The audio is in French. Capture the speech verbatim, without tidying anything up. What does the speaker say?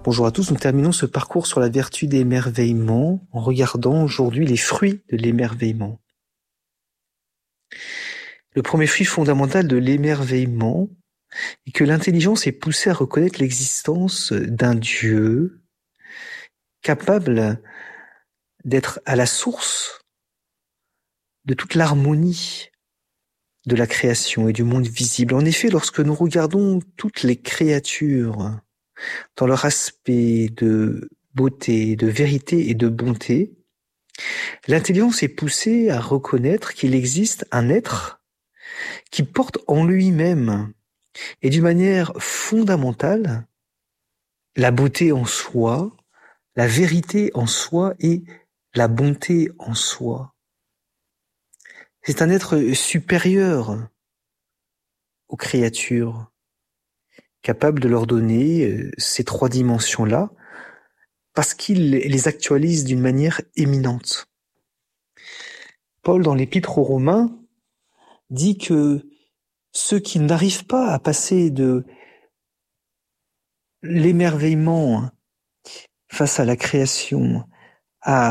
Bonjour à tous, nous terminons ce parcours sur la vertu d'émerveillement en regardant aujourd'hui les fruits de l'émerveillement. Le premier fruit fondamental de l'émerveillement est que l'intelligence est poussée à reconnaître l'existence d'un Dieu capable d'être à la source de toute l'harmonie de la création et du monde visible. En effet, lorsque nous regardons toutes les créatures dans leur aspect de beauté, de vérité et de bonté, l'intelligence est poussée à reconnaître qu'il existe un être qui porte en lui-même et d'une manière fondamentale la beauté en soi, la vérité en soi et la bonté en soi. C'est un être supérieur aux créatures, capable de leur donner ces trois dimensions-là, parce qu'il les actualise d'une manière éminente. Paul, dans l'Épître aux Romains, dit que ceux qui n'arrivent pas à passer de l'émerveillement face à la création à